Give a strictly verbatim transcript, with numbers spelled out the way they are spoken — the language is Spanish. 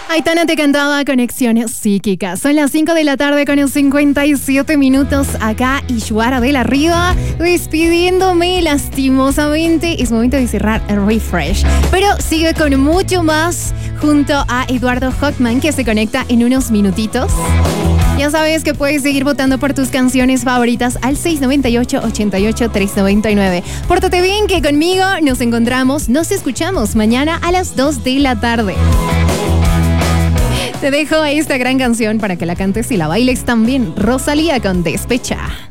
Aitana te cantaba Conexión Psíquica. Son las cinco de la tarde con cincuenta y siete minutos acá y Yuara de la Riva despidiéndome lastimosamente. Es momento de cerrar el refresh. Pero sigue con mucho más junto a Eduardo Hockman que se conecta en unos minutitos. Ya sabes que puedes seguir votando por tus canciones favoritas al seis nueve ocho, ochenta y ocho, tres noventa y nueve. Pórtate bien que conmigo nos encontramos, nos escuchamos mañana a las dos de la tarde. Te dejo esta gran canción para que la cantes y la bailes también. Rosalía con Despecha.